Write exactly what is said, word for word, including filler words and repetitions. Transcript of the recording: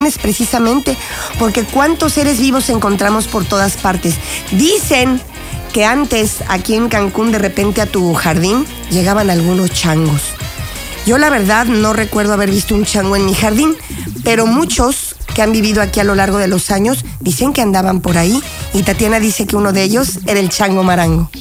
vacaciones precisamente, porque cuántos seres vivos encontramos por todas partes. Dicen que antes aquí en Cancún de repente a tu jardín llegaban algunos changos. Yo la verdad no recuerdo haber visto un chango en mi jardín, pero muchos que han vivido aquí a lo largo de los años dicen que andaban por ahí, y Tatiana dice que uno de ellos era el chango Marango.